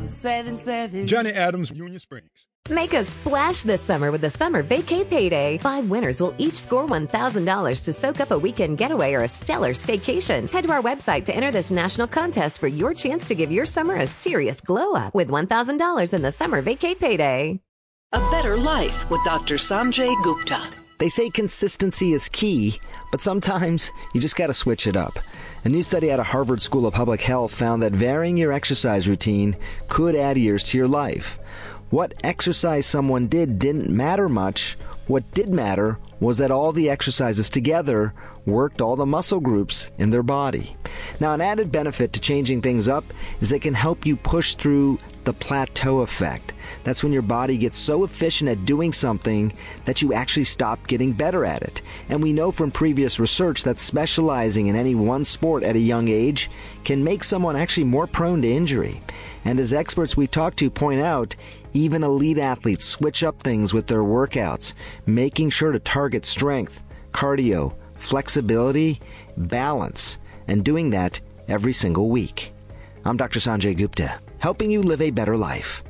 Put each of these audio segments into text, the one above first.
877. Johnny Adams, Union Springs. Make a splash this summer with the Summer Vacay Payday. 5 winners will each score $1,000 to soak up a weekend getaway or a stellar staycation. Head to our website to enter this national contest for your chance to give your summer a serious glow up with $1,000 in the Summer Vacay Payday. A better life with Dr. Sanjay Gupta. They say consistency is key, but sometimes you just got to switch it up. A new study out of Harvard School of Public Health found that varying your exercise routine could add years to your life. What exercise someone did didn't matter much. What did matter was that all the exercises together worked all the muscle groups in their body. Now, an added benefit to changing things up is they can help you push through the plateau effect. That's when your body gets so efficient at doing something that you actually stop getting better at it. And we know from previous research that specializing in any one sport at a young age can make someone actually more prone to injury. And as experts we talk to point out, even elite athletes switch up things with their workouts, making sure to target strength, cardio, flexibility, balance, and doing that every single week. I'm Dr. Sanjay Gupta, helping you live a better life.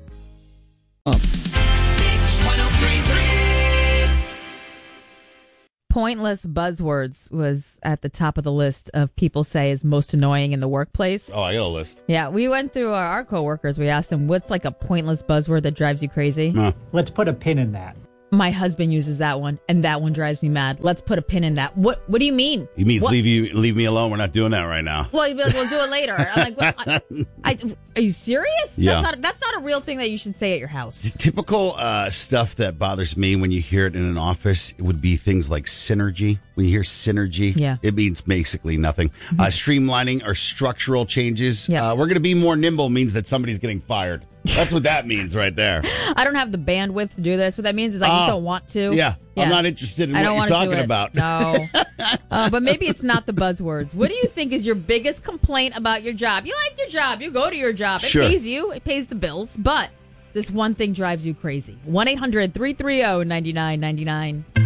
Pointless buzzwords was at the top of the list of people say is most annoying in the workplace. Oh, I got a list. Yeah, we went through our coworkers. We asked them, what's like a pointless buzzword that drives you crazy? Let's put a pin in that. My husband uses that one, and that one drives me mad. Let's put a pin in that. What do you mean? He means leave me alone. We're not doing that right now. Well, we'll do it later. I'm like, are you serious? Yeah. That's not a real thing that you should say at your house. Typical stuff that bothers me when you hear it in an office, it would be things like synergy. When you hear synergy, it means basically nothing. Mm-hmm. Streamlining or structural changes. Yeah. We're going to be more nimble means that somebody's getting fired. That's what that means right there. I don't have the bandwidth to do this. What that means is I just don't want to. Yeah. I'm not interested in what you're talking about. No. But maybe it's not the buzzwords. What do you think is your biggest complaint about your job? You like your job. You go to your job. It pays you. It pays the bills. But this one thing drives you crazy. 1-800-330-9999.